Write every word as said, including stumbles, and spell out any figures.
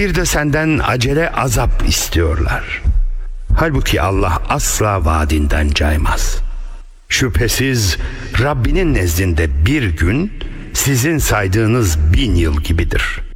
Bir de senden acele azap istiyorlar. Halbuki Allah asla vaadinden caymaz. Şüphesiz Rabbinin nezdinde bir gün sizin saydığınız bin yıl gibidir.